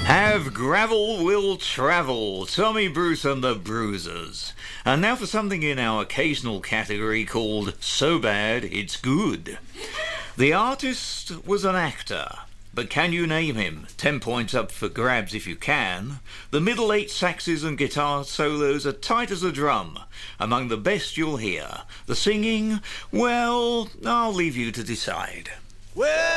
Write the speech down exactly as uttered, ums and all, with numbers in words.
Have gravel will travel. Tommy Bruce and the Bruisers. And now for something in our occasional category called So Bad It's Good. The artist was an actor, but can you name him? Ten points up for grabs if you can. The middle eight saxes and guitar solos are tight as a drum. Among the best you'll hear. The singing, well, I'll leave you to decide. Well